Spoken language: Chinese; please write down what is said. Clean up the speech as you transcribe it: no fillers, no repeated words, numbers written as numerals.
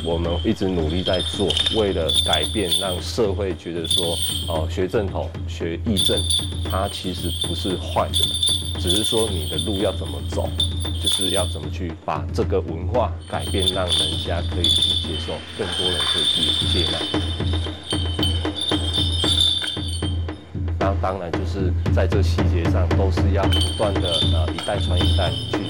我们一直努力在做，为了改变，让社会觉得说，学正统、学义正，它其实不是坏的，只是说你的路要怎么走，就是要怎么去把这个文化改变，让人家可以去接受，更多人可以去接纳。那当然就是在这细节上，都是要不断的一代传一代去